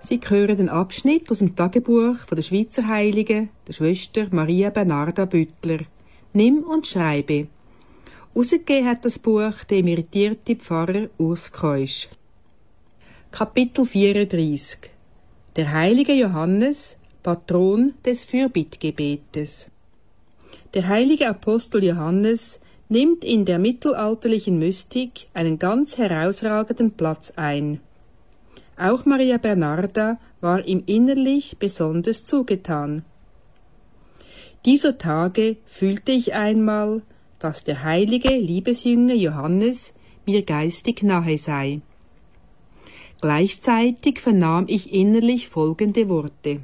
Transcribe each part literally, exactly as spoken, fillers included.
Sie hören den Abschnitt aus dem Tagebuch von der Schweizer Heiligen, der Schwester Maria Bernarda Büttler. Nimm und schreibe. Ausgegeben hat das Buch der emeritierte Pfarrer Urs Keusch. Kapitel vierunddreissig. Der heilige Johannes, Patron des Fürbittgebetes. Der heilige Apostel Johannes nimmt in der mittelalterlichen Mystik einen ganz herausragenden Platz ein. Auch Maria Bernarda war ihm innerlich besonders zugetan. Dieser Tage fühlte ich einmal, dass der heilige Liebesjünger Johannes mir geistig nahe sei. Gleichzeitig vernahm ich innerlich folgende Worte.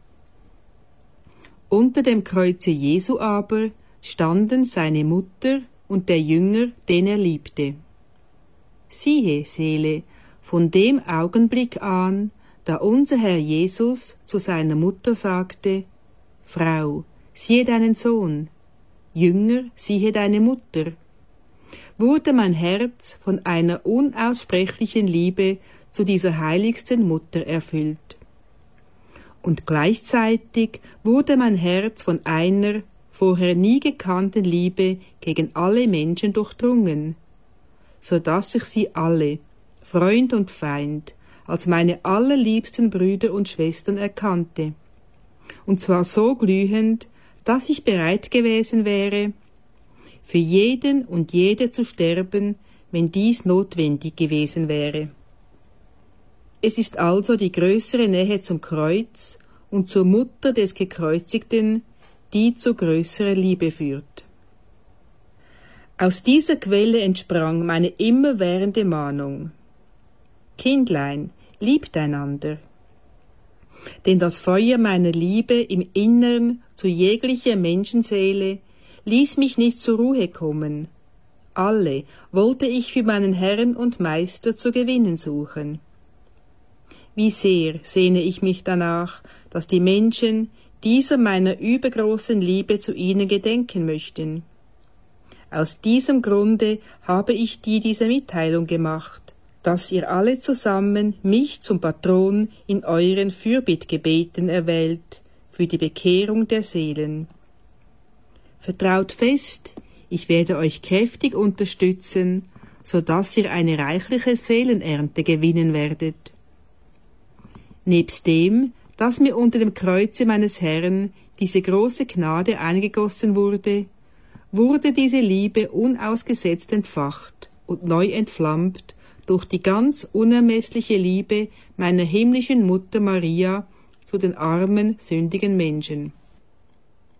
Unter dem Kreuze Jesu aber standen seine Mutter und der Jünger, den er liebte. Siehe, Seele, von dem Augenblick an, da unser Herr Jesus zu seiner Mutter sagte, Frau, siehe deinen Sohn, Jünger, siehe deine Mutter, wurde mein Herz von einer unaussprechlichen Liebe zu dieser heiligsten Mutter erfüllt. Und gleichzeitig wurde mein Herz von einer vorher nie gekannten Liebe gegen alle Menschen durchdrungen, so dass ich sie alle, Freund und Feind, als meine allerliebsten Brüder und Schwestern erkannte, und zwar so glühend, dass ich bereit gewesen wäre, für jeden und jede zu sterben, wenn dies notwendig gewesen wäre. Es ist also die größere Nähe zum Kreuz und zur Mutter des Gekreuzigten, die zu größerer Liebe führt. Aus dieser Quelle entsprang meine immerwährende Mahnung. Kindlein, liebt einander. Denn das Feuer meiner Liebe im Innern zu jeglicher Menschenseele ließ mich nicht zur Ruhe kommen. Alle wollte ich für meinen Herrn und Meister zu gewinnen suchen. Wie sehr sehne ich mich danach, dass die Menschen dieser meiner übergroßen Liebe zu ihnen gedenken möchten. Aus diesem Grunde habe ich dir diese Mitteilung gemacht, dass ihr alle zusammen mich zum Patron in euren Fürbittgebeten erwählt, für die Bekehrung der Seelen. Vertraut fest, ich werde euch kräftig unterstützen, so dass ihr eine reichliche Seelenernte gewinnen werdet. Nebst dem, dass mir unter dem Kreuze meines Herrn diese große Gnade eingegossen wurde, wurde diese Liebe unausgesetzt entfacht und neu entflammt durch die ganz unermessliche Liebe meiner himmlischen Mutter Maria zu den armen, sündigen Menschen.